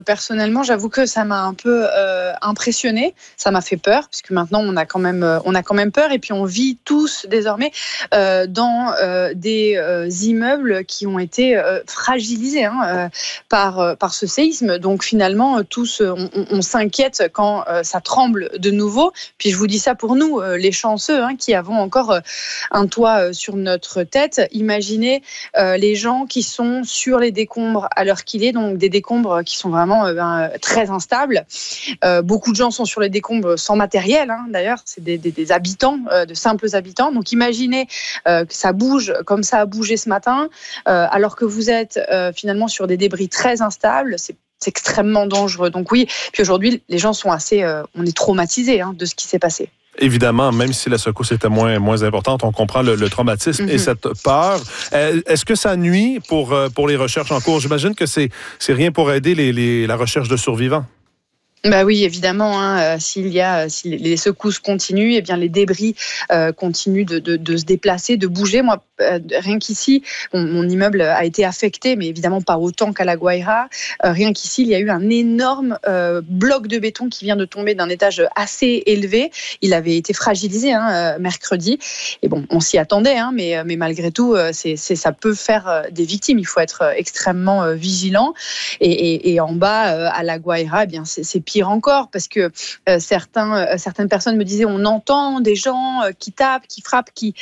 Personnellement, j'avoue que ça m'a un peu impressionnée. Ça m'a fait peur, puisque maintenant on a quand même peur. Et puis on vit tous désormais dans des immeubles qui ont été fragilisés par ce séisme. Donc finalement, tous on s'inquiète quand ça tremble de nouveau. Puis je vous dis ça pour nous, les chanceux, qui avons encore un toit sur notre tête. Imaginez les gens qui sont sur les décombres à l'heure qu'il est, donc des décombres qui sont vraiment très instables. Beaucoup de gens sont sur les décombres sans matériel, d'ailleurs, c'est des habitants, de simples habitants. Donc imaginez que ça bouge comme ça a bougé ce matin, alors que vous êtes finalement sur des débris très instables. C'est extrêmement dangereux. Donc oui, puis aujourd'hui, les gens sont on est traumatisés de ce qui s'est passé. Évidemment, même si la secousse était moins importante, on comprend le traumatisme et cette peur. Est-ce que ça nuit pour les recherches en cours? J'imagine que c'est rien pour aider la recherche de survivants. Bah oui, évidemment. Si les secousses continuent, eh bien les débris continuent de se déplacer, de bouger. Moi, rien qu'ici, mon immeuble a été affecté, mais évidemment pas autant qu'à La Guaira. Rien qu'ici, il y a eu un énorme bloc de béton qui vient de tomber d'un étage assez élevé. Il avait été fragilisé mercredi. Et bon, on s'y attendait, mais malgré tout, ça peut faire des victimes. Il faut être extrêmement vigilant. Et en bas, à La Guaira, eh bien c'est pire encore, parce que certaines personnes me disaient, on entend des gens qui tapent, qui frappent, qui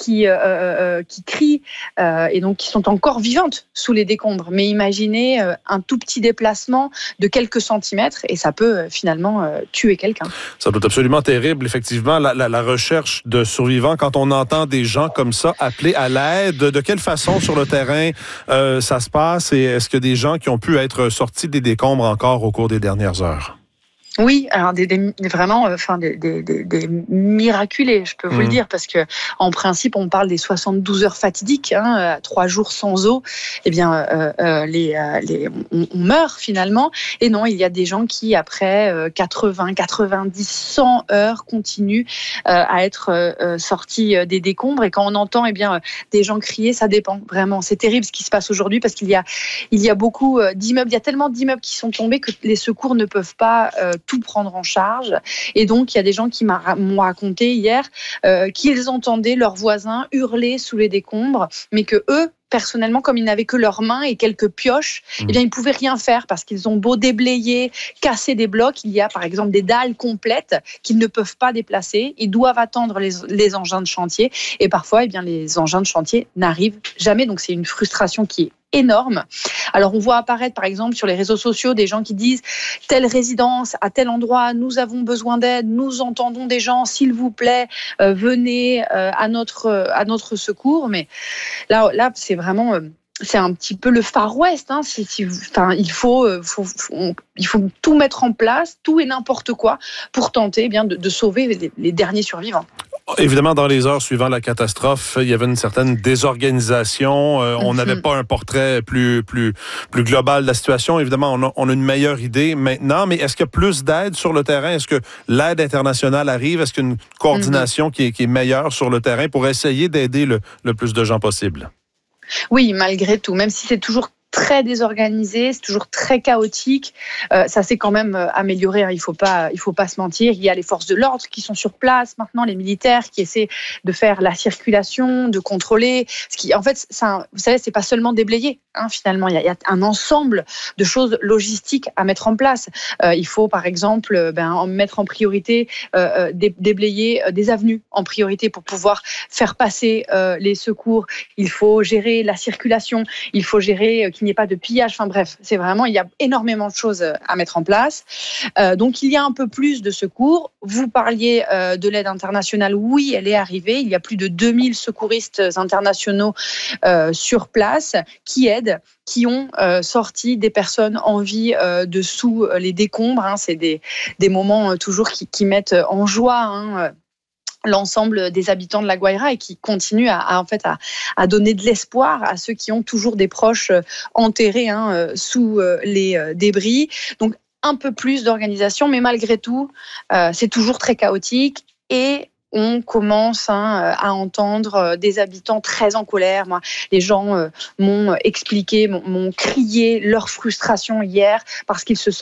crient, et donc qui sont encore vivantes sous les décombres. Mais imaginez un tout petit déplacement de quelques centimètres et ça peut finalement tuer quelqu'un. Ça doit être absolument terrible, effectivement, la recherche de survivants. Quand on entend des gens comme ça appeler à l'aide, de quelle façon sur le terrain ça se passe, et est-ce qu'il y a des gens qui ont pu être sortis des décombres encore au cours des dernières heures? Oui, alors vraiment, des miraculés, je peux vous le dire, parce que en principe, on parle des 72 heures fatidiques, 3 jours sans eau. Eh bien, on meurt finalement. Et non, il y a des gens qui, après 80, 90, 100 heures, continuent à être sortis des décombres. Et quand on entend, des gens crier, ça dépend vraiment. C'est terrible ce qui se passe aujourd'hui, parce qu'il y a beaucoup d'immeubles. Il y a tellement d'immeubles qui sont tombés que les secours ne peuvent pas tout prendre en charge. Et donc, il y a des gens qui m'ont raconté hier qu'ils entendaient leurs voisins hurler sous les décombres, mais que eux, personnellement, comme ils n'avaient que leurs mains et quelques pioches, ils ne pouvaient rien faire, parce qu'ils ont beau déblayer, casser des blocs, il y a par exemple des dalles complètes qu'ils ne peuvent pas déplacer. Ils doivent attendre les engins de chantier, et parfois, les engins de chantier n'arrivent jamais. Donc, c'est une frustration qui est énorme. Alors, on voit apparaître, par exemple, sur les réseaux sociaux, des gens qui disent « telle résidence, à tel endroit, nous avons besoin d'aide, nous entendons des gens, s'il vous plaît, venez à notre secours ». Mais là, c'est vraiment... c'est un petit peu le Far West. Il faut tout mettre en place, tout et n'importe quoi, pour tenter de sauver les derniers survivants. Évidemment, dans les heures suivant la catastrophe, il y avait une certaine désorganisation. On n'avait pas un portrait plus global de la situation. Évidemment, on a une meilleure idée maintenant, mais est-ce qu'il y a plus d'aide sur le terrain? Est-ce que l'aide internationale arrive? Est-ce qu'il y a une coordination qui est meilleure sur le terrain pour essayer d'aider le plus de gens possible? Oui, malgré tout, même si c'est toujours très désorganisé, c'est toujours très chaotique. Ça s'est quand même amélioré, il faut pas se mentir. Il y a les forces de l'ordre qui sont sur place maintenant, les militaires qui essaient de faire la circulation, de contrôler. En fait, vous savez, c'est pas seulement déblayer. Finalement, il y a un ensemble de choses logistiques à mettre en place. Il faut, par exemple, mettre en priorité, déblayer des avenues en priorité pour pouvoir faire passer les secours. Il faut gérer la circulation. Il faut gérer qu'il n'y ait pas de pillage. Enfin bref, il y a énormément de choses à mettre en place. Donc, il y a un peu plus de secours. Vous parliez de l'aide internationale. Oui, elle est arrivée. Il y a plus de 2000 secouristes internationaux sur place qui aident, qui ont sorti des personnes en vie de sous les décombres. C'est des moments toujours qui mettent en joie l'ensemble des habitants de La Guaira, et qui continuent à donner de l'espoir à ceux qui ont toujours des proches enterrés sous les débris. Donc, un peu plus d'organisation, mais malgré tout, c'est toujours très chaotique, et on commence à entendre des habitants très en colère. Moi, les gens m'ont expliqué, m'ont crié leur frustration hier, parce qu'ils se sentent